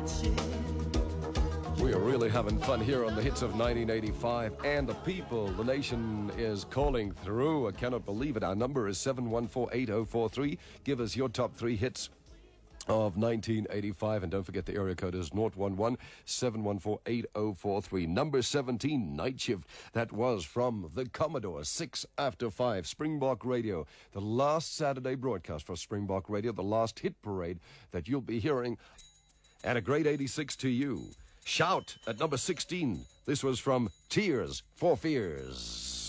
We are really having fun here on the hits of 1985 and the people. The nation is calling through. I cannot believe it. Our number is 714-8043. Give us your top three hits of 1985, and don't forget the area code is 011-714-8043. Number 17, Night Shift. That was from the Commodore, 6 after 5, Springbok Radio. The last Saturday broadcast for Springbok Radio, the last hit parade that you'll be hearing. And a great 86 to you. Shout at number 16. This was from Tears for Fears.